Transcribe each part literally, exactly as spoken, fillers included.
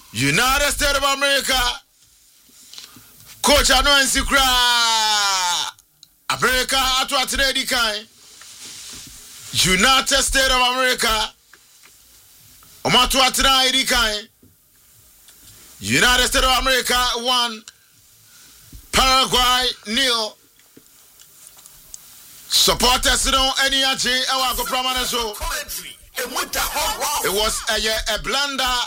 United States of America. Coach Ano and Sikra. America at what today kind. United States of America. Omatu atina idi kind. United States of America one. Paraguay nil. Supporters don't any achi ewa go pramana so. It was a, a blunder.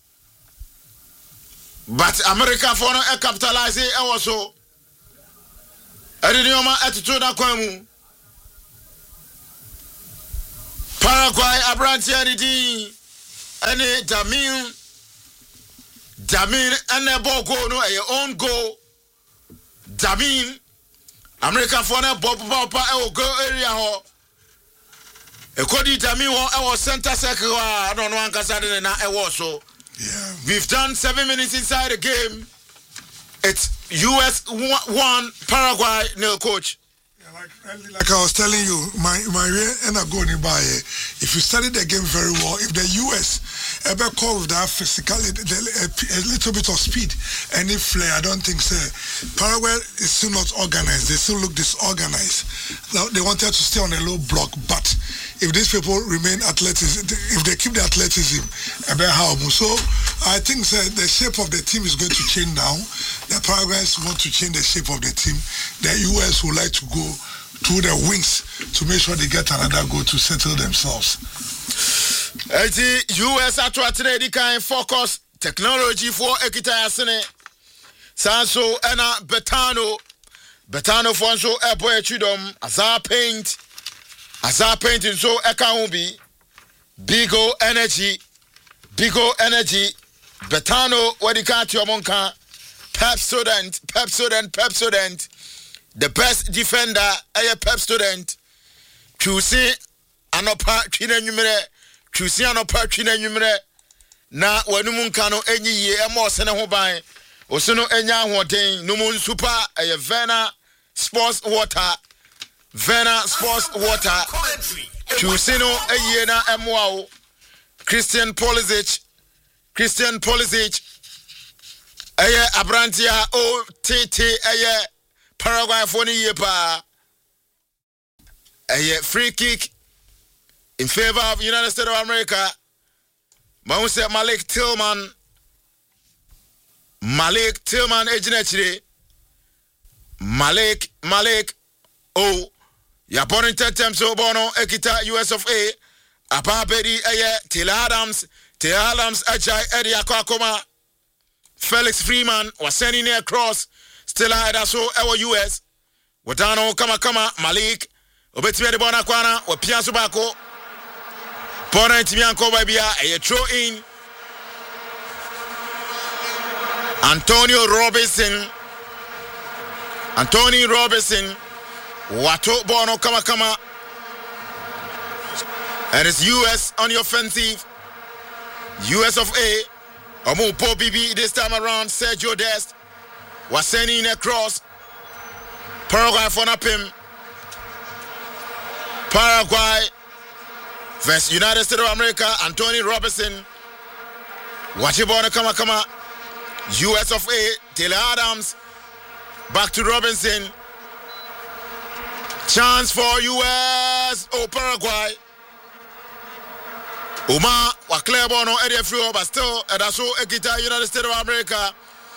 But America for no capitalize it also. I didn't know my attitude na kwamu. Paraguay abranti anidi any Damin Damin and a ball go no a own goal. Damin America for no bob bob e go area ho. E kodi Damin wo e was center circle I don't know ankasa de na e wo so. Yeah. We've done seven minutes inside the game. It's U S one, Paraguay nil, coach. Yeah, like, like I was telling you, my my and I go by. If you study the game very well, if the U S ever call with that physicality, a, a little bit of speed, any flair, I don't think so. Paraguay is still not organized. They still look disorganized. Now, they wanted to stay on a low block, but if these people remain athleticism, if they keep the athleticism, so I think so, the shape of the team is going to change now. The Paraguayans want to change the shape of the team. The U S would like to go through the wings to make sure they get another goal to settle themselves. The U S attract the kind focus technology for Ekitayasene. Sanso ena Betano. Betano Fonso Airboy Chidom Azar Paint. Azar Painting so Ekaumbi. Bigo Energy. Bigo Energy. Betano Wadikati Omonka. Pepsodent. Pepsodent. Pepsodent. The best defender a Pepsodent. Choosing Anopa China Numere. Choosing Anopa China Numere. Na Wanumun any year more sena hobai. Osono enya hoden numun super a Vena Sports Water. Vena Sports Water. Chusino a yena emwao. Christian Pulisic. Christian Pulisic. Aye Abrantia o T aye Paraguay foni yepa. Aye free kick in favor of United States of America. Mause Malik Tillman. Malik Tillman ejinechire. Malik Malik oh ya born tetem so bono ekita U S of A. Apa bedi aye Taylor Adams. Taylor Adams ajay edi akoma. Felix Freeman was sending a cross. Still ahead so our U S. Wadano kama kama Malik. Obetime de bona kwana wa pianso bako. Bona intimianko babia a throw in. Antonio Robinson. Anthony Robinson. Wato bono kama kama. And it's U S on the offensive. U S of A. Omo Po B B this time around. Sergio Dest was sending a cross. Paraguay for Napim. Paraguay versus United States of America. Anthony Robinson. Wachibona kama kama. U S of A. Taylor Adams. Back to Robinson. Chance for U S. Oh, Paraguay. Uma wa clear bono area free but still that's so Ekita United States of America.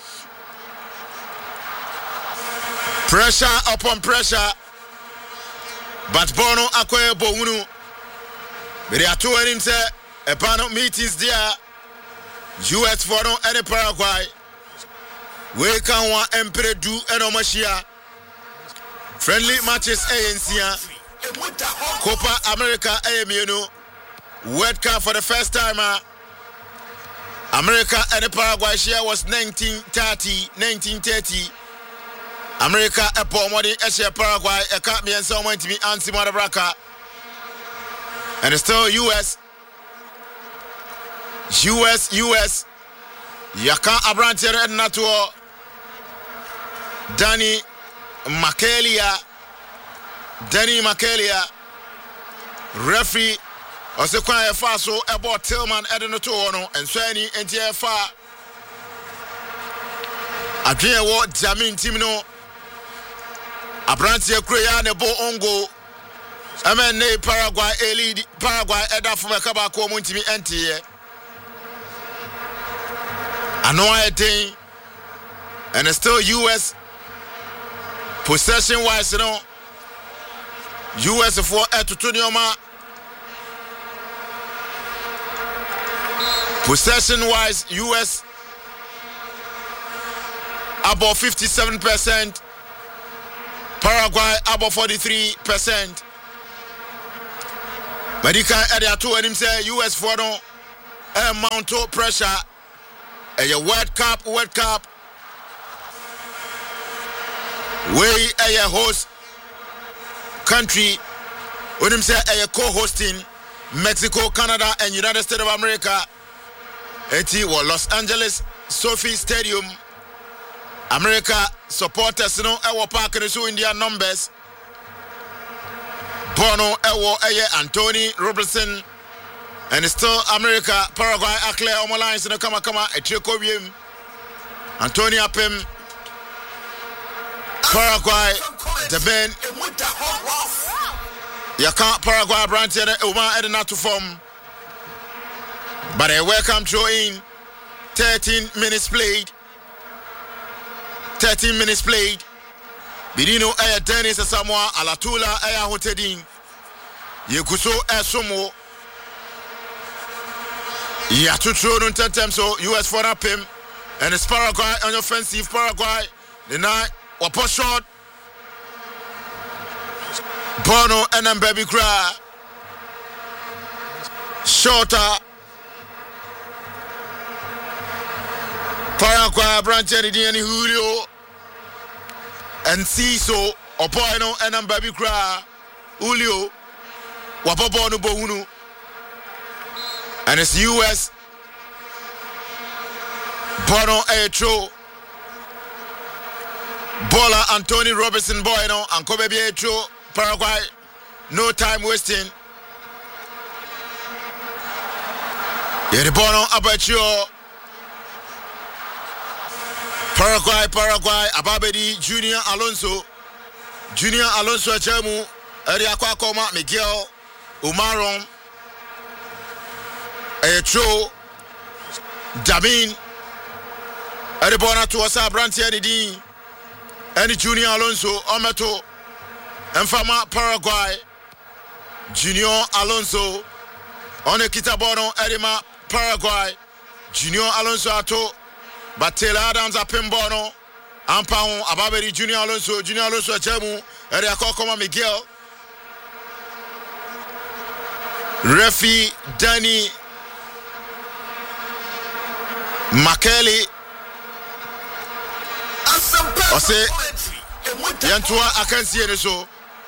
Pressure upon pressure. But Bono akwe bohunu. But are two in say a panel meetings there. U S for no any Paraguay. We can one emperor do an omashia. Friendly matches A N C. Copa America A M U. World Cup for the first time. Uh, America and the Paraguay share was nineteen thirty. nineteen thirty. America a pomodi a Paraguay a cat me and someone to be anti Madabraka. And it's still U S. U S, U S. Yaka Abrantier and Natuo. Danny Makelia. Danny Makelia. Referee. Ose kwa efa so ebo Tillman edeno to ono enso ani enti efa Adwene wo Jamin team no Abrantie Kroya ne bo ongo Amen ne Paraguay elite Paraguay eda from akaba ko muntimi entiye Ano ayedin and it's still U S possession wise, you know. U S for Etutunioma. Possession wise, U S about fifty-seven percent. Paraguay about forty-three percent. But he can't add to him say U S for no amount of pressure. A World Cup, World Cup. We a host country. When him say a co-hosting Mexico, Canada, and United States of America. Eti was Los Angeles Sophie Stadium. America supporters, you know, our park in the India numbers. Bono, Ewo, Eye, Anthony Robertson, and still America, Paraguay, Akle, Omolines, and Kama Kama, a Tricobium, Anthony Apem, Paraguay, the Ben, Yaka, Paraguay, branch, and Uma, and not to form. But a welcome throw in, thirteen minutes played. thirteen minutes played. Bidino Aya Dennis Samoa Alatula Aya Hotedin. Yekuso Esomo. Yatucho on ten so U S for up him. And it's Paraguay on offensive Paraguay. The night Wapo shot. Bono and then baby cry. Shorter. Paraguay branch and Julio and Ciso Opoino and then baby cry Julio Wapobono Bohunu and it's U S Bono Echo Bola Anthony Robertson Boyno and Kobe Echo Paraguay no time wasting. Yeribono Abacho Paraguay, Paraguay, Ababedi, Junior Alonso, Junior Alonso Chemu, Eriakwa Koma, Miguel, Umaron, Echo, Damin, Eribona to Wasa Branti Edidi, and Junior Alonso, Ometo, Enfama Paraguay, Junior Alonso, Onekita Bono, Erima, Paraguay, Junior Alonso Ato. But Taylor Adams a Pimbono, Ampao, Ababedi, Junior Alonso, Junior Alonso, Chemu, Eriako Koma Miguel, Refi, Danny, Makeli, Ose, Yantua, I can see it so.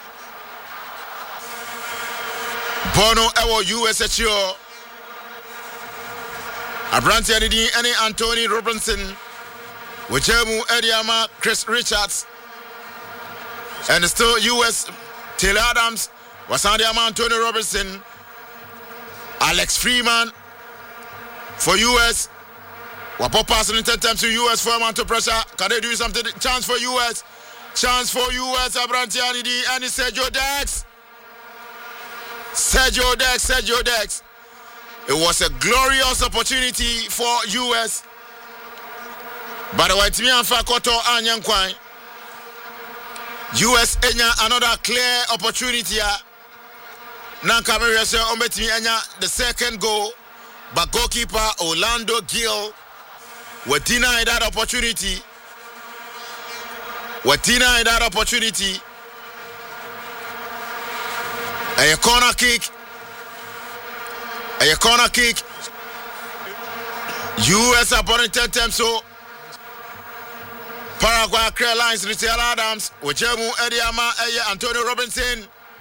Bono, Ewo, U S H O. Abranti Adidi, any Anthony Robertson, Wachemu Ediama, Chris Richards, and still U S Taylor Adams, Wasandiama Anthony Robertson, Alex Freeman for U S. Wapo passing in ten times to U S for amount of pressure. Can they do something? Chance for U S. Chance for U S. Abranti Adidi and Sergio Dex. Sergio Dex, Sergio Dex. It was a glorious opportunity for U S. But the White Mian Fakoto Anyankwan. U S enya another clear opportunity. Nankamere se ombetimi enya the second goal. But goalkeeper Orlando Gill were denied that opportunity. Were denied that opportunity. A corner kick. A corner kick. U S opponent ten times so. Paraguay clear lines. Richard Adams. Wachemu Ediama. Antonio Robinson.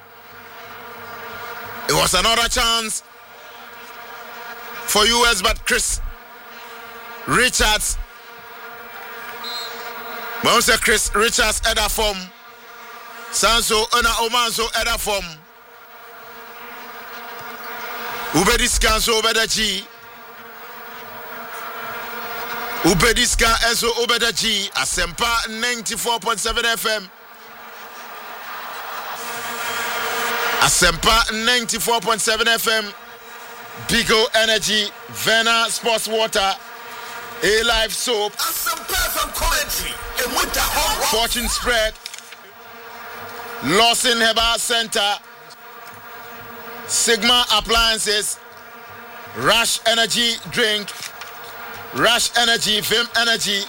It was another chance for U S, but Chris Richards. But also Chris Richards at a form. Sanso Ona Omanso at a form. Ubedis Kanso Ubedachi. Ubediska Ezo Ubedaji Asempa ninety-four point seven F M. Asempa ninety-four point seven F M. Bigo Energy, Vena Sports Water, A-Life Soap, Fortune Spread, Lawson Herbal Center, Sigma Appliances, Rush Energy Drink, Rush Energy, Vim Energy,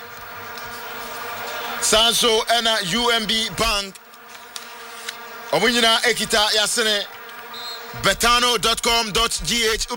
Sanso Ena U M B Bank, Omunyina Ekita Yasene, betano dot com dot g h.